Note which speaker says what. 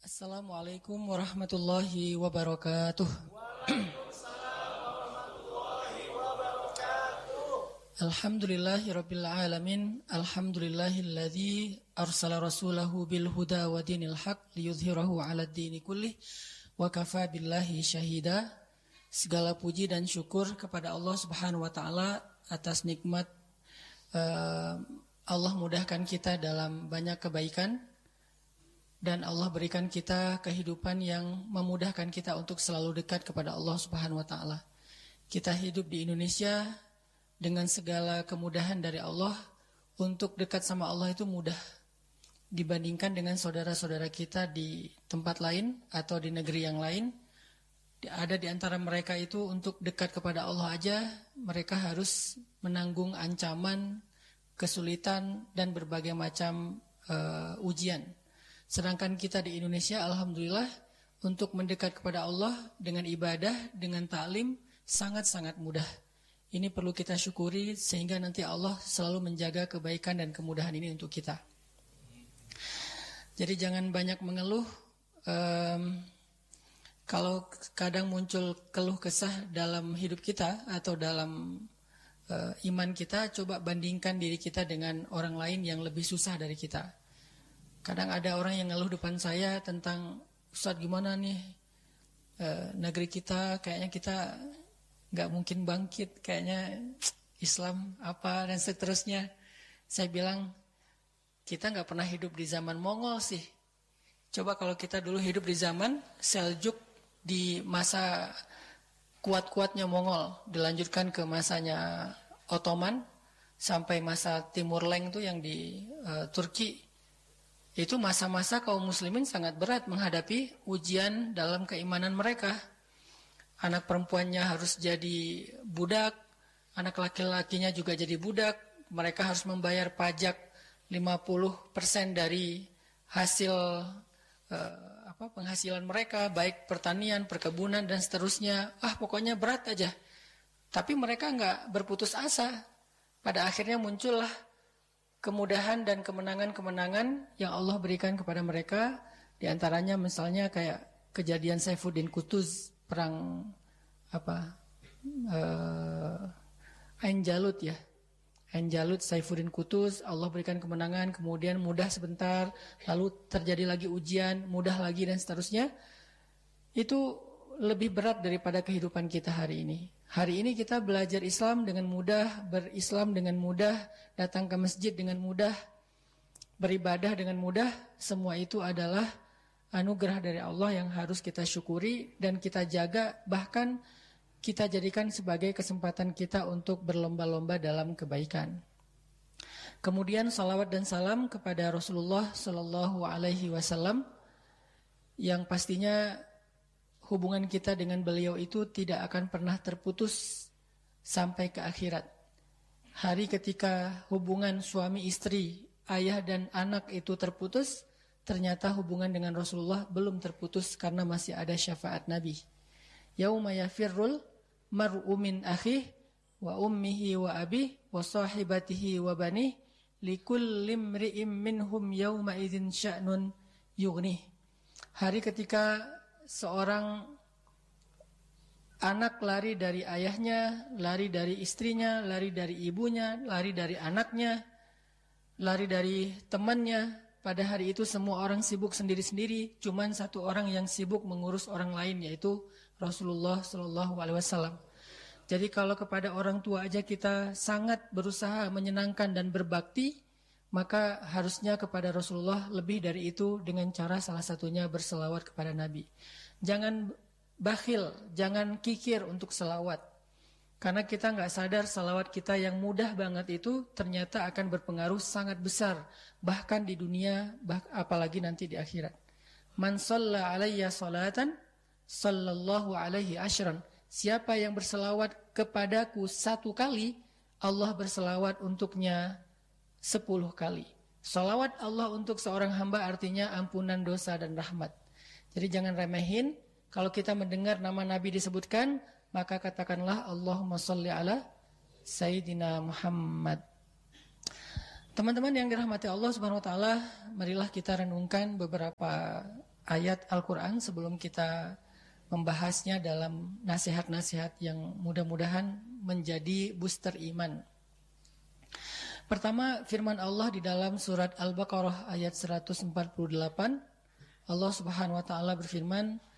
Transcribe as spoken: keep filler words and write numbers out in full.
Speaker 1: Assalamualaikum warahmatullahi wabarakatuh.
Speaker 2: Waalaikumsalam warahmatullahi wabarakatuh.
Speaker 1: Alhamdulillahirabbil alamin. Alhamdulillahilladzi arsala rasulahu bil huda wa dinil haq liyudhhirahu 'alad dini kullih wa kafaa billahi syahida. Segala puji dan syukur kepada Allah Subhanahu wa taala atas nikmat uh, Allah mudahkan kita dalam banyak kebaikan. Dan Allah berikan kita kehidupan yang memudahkan kita untuk selalu dekat kepada Allah Subhanahu wa taala. Kita hidup di Indonesia dengan segala kemudahan dari Allah. Untuk dekat sama Allah itu mudah dibandingkan dengan saudara-saudara kita di tempat lain atau di negeri yang lain. Ada di antara mereka itu untuk dekat kepada Allah aja mereka harus menanggung ancaman, kesulitan dan berbagai macam uh, ujian. Sedangkan kita di Indonesia, alhamdulillah, untuk mendekat kepada Allah dengan ibadah, dengan ta'lim, sangat-sangat mudah. Ini perlu kita syukuri sehingga nanti Allah selalu menjaga kebaikan dan kemudahan ini untuk kita. Jadi jangan banyak mengeluh. Um, kalau kadang muncul keluh kesah dalam hidup kita atau dalam uh, iman kita, coba bandingkan diri kita dengan orang lain yang lebih susah dari kita. Kadang ada orang yang ngeluh depan saya tentang, Ustaz gimana nih e, negeri kita kayaknya kita gak mungkin bangkit, kayaknya Islam apa dan seterusnya. Saya bilang kita gak pernah hidup di zaman Mongol sih. Coba kalau kita dulu hidup di zaman Seljuk di masa kuat-kuatnya Mongol, dilanjutkan ke masanya Ottoman sampai masa Timur Leng tuh yang di e, Turki. Itu masa-masa kaum muslimin sangat berat menghadapi ujian dalam keimanan mereka. Anak perempuannya harus jadi budak, anak laki-lakinya juga jadi budak. Mereka harus membayar pajak lima puluh persen dari hasil uh, apa penghasilan mereka, baik pertanian, perkebunan dan seterusnya. Ah, pokoknya berat aja. Tapi mereka enggak berputus asa. Pada akhirnya muncullah kemudahan dan kemenangan-kemenangan yang Allah berikan kepada mereka. Di antaranya misalnya kayak kejadian Saifuddin Qutuz, perang apa uh, Ain Jalut ya. Ain Jalut, Saifuddin Qutuz, Allah berikan kemenangan, kemudian mudah sebentar, lalu terjadi lagi ujian, mudah lagi dan seterusnya. Itu lebih berat daripada kehidupan kita hari ini. Hari ini kita belajar Islam dengan mudah, berislam dengan mudah, datang ke masjid dengan mudah, beribadah dengan mudah. Semua itu adalah anugerah dari Allah yang harus kita syukuri dan kita jaga, bahkan kita jadikan sebagai kesempatan kita untuk berlomba-lomba dalam kebaikan. Kemudian salawat dan salam kepada Rasulullah Sallallahu Alaihi Wasallam yang pastinya hubungan kita dengan beliau itu tidak akan pernah terputus sampai ke akhirat. Hari ketika hubungan suami istri, ayah dan anak itu terputus, ternyata hubungan dengan Rasulullah belum terputus karena masih ada syafaat Nabi. Yauma yafirrul mar'u min akhihi wa ummihi wa abihi wa sahibatihi wa banihi likulli imri'in minhum yauma idzin sya'nun yughnih. Hari ketika seorang anak lari dari ayahnya, lari dari istrinya, lari dari ibunya, lari dari anaknya, lari dari temannya. Pada hari itu semua orang sibuk sendiri-sendiri, cuman satu orang yang sibuk mengurus orang lain, yaitu Rasulullah Shallallahu Alaihi Wasallam. Jadi kalau kepada orang tua aja kita sangat berusaha menyenangkan dan berbakti, maka harusnya kepada Rasulullah lebih dari itu dengan cara salah satunya berselawat kepada Nabi. Jangan bakhil, jangan kikir untuk selawat. Karena kita nggak sadar selawat kita yang mudah banget itu ternyata akan berpengaruh sangat besar. Bahkan di dunia, bah, apalagi nanti di akhirat. Man shalla alayya salatan, sallallahu alaihi ashran. Siapa yang berselawat kepadaku satu kali, Allah berselawat untuknya sepuluh kali. Salawat Allah untuk seorang hamba artinya ampunan dosa dan rahmat. Jadi jangan remehin. Kalau kita mendengar nama Nabi disebutkan, maka katakanlah Allahumma sholli ala Sayyidina Muhammad. Teman-teman yang dirahmati Allah Subhanahu wa taala, marilah kita renungkan beberapa ayat Al-Quran sebelum kita membahasnya dalam nasihat-nasihat yang mudah-mudahan menjadi booster iman. Pertama, firman Allah di dalam surat Al-Baqarah ayat seratus empat puluh delapan, Allah Subhanahu wa taala berfirman,